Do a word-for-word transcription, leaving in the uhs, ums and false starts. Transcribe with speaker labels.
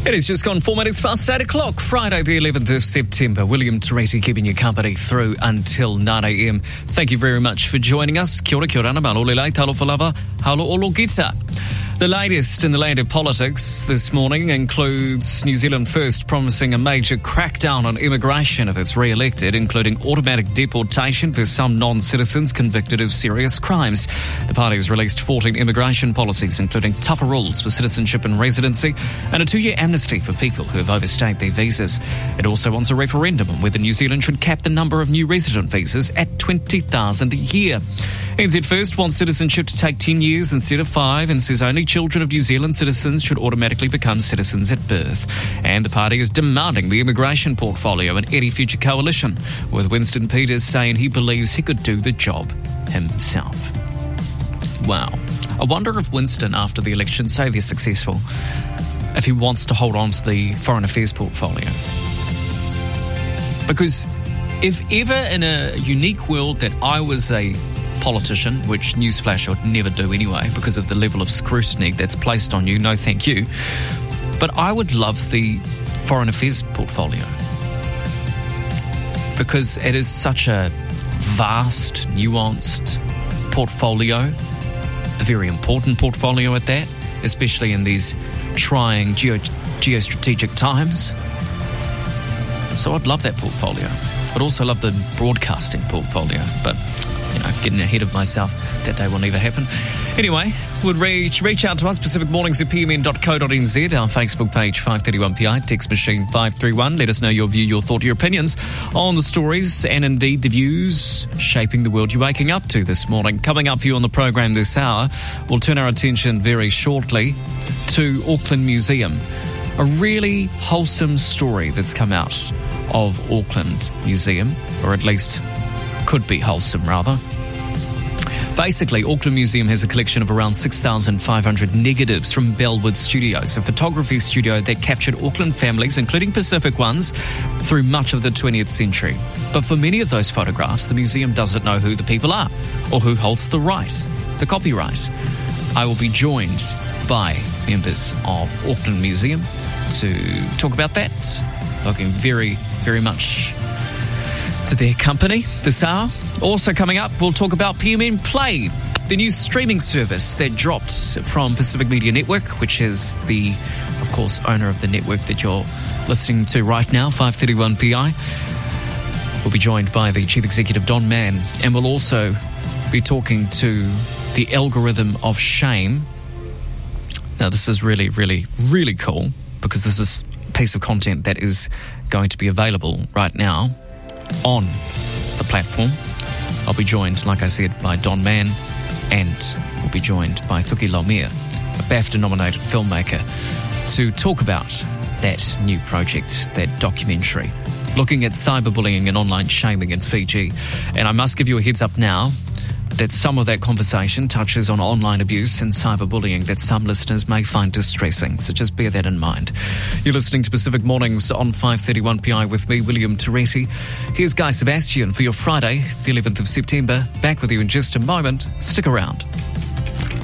Speaker 1: It is just gone four minutes past eight o'clock, Friday the eleventh of September. William Teresi keeping you company through until nine a.m. Thank you very much for joining us. Kia ora, kia ora, malolelei, talofalava, halo olo gita. The latest in the land of politics this morning includes New Zealand First promising a major crackdown on immigration if it's re-elected, including automatic deportation for some non-citizens convicted of serious crimes. The party has released fourteen immigration policies, including tougher rules for citizenship and residency and a two-year amnesty for people who have overstayed their visas. It also wants a referendum on whether New Zealand should cap the number of new resident visas at twenty thousand a year. N Z First wants citizenship to take ten years instead of five and says only children of New Zealand citizens should automatically become citizens at birth. And the party is demanding the immigration portfolio in any future coalition, with Winston Peters saying he believes he could do the job himself. Wow. I wonder if Winston, after the election, say they're successful, if he wants to hold on to the foreign affairs portfolio. Because if ever in a unique world that I was a politician, which newsflash I would never do anyway because of the level of scrutiny that's placed on you, no thank you, but I would love the foreign affairs portfolio because it is such a vast, nuanced portfolio, a very important portfolio at that, especially in these trying geo- geostrategic times. So I'd love that portfolio. I'd also love the broadcasting portfolio, but you know, getting ahead of myself, that day will never happen. Anyway, would reach reach out to us, pacific mornings at p m n dot co dot n z, our Facebook page five thirty-one P I, text machine five three one. Let us know your view, your thought, your opinions on the stories and indeed the views shaping the world you're waking up to this morning. Coming up for you on the program this hour, we'll turn our attention very shortly to Auckland Museum. A really wholesome story that's come out of Auckland Museum, or at least could be wholesome, rather. Basically, Auckland Museum has a collection of around six thousand five hundred negatives from Bellwood Studios, a photography studio that captured Auckland families, including Pacific ones, through much of the twentieth century. But for many of those photographs, the museum doesn't know who the people are or who holds the right, the copyright. I will be joined by members of Auckland Museum to talk about that. Looking very, very much to their company this hour. Also coming up, we'll talk about P M N Play, the new streaming service that dropped from Pacific Media Network, which is the, of course, owner of the network that you're listening to right now, five thirty-one P I. We'll be joined by the Chief Executive, Don Mann, and we'll also be talking to the algorithm of shame. Now, this is really, really, really cool because this is a piece of content that is going to be available right now on the platform. I'll be joined, like I said, by Don Mann, and we'll be joined by Tuki Laumea, a BAFTA-nominated filmmaker, to talk about that new project, that documentary, looking at cyberbullying and online shaming in Fiji. And I must give you a heads up now that some of that conversation touches on online abuse and cyberbullying that some listeners may find distressing, so just bear that in mind. You're listening to Pacific Mornings on five thirty-one P I with me, William Teresi. Here's Guy Sebastian for your Friday, the eleventh of September. Back with you in just a moment. Stick around.